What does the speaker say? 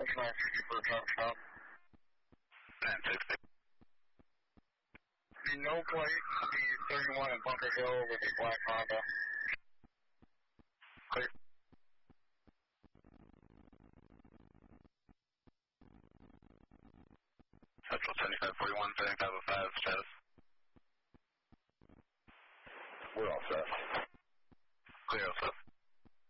950 for a truck stop. 1060. The no plate, the 31 in Bunker Hill with a black Honda. Clear. Central 7541, 75.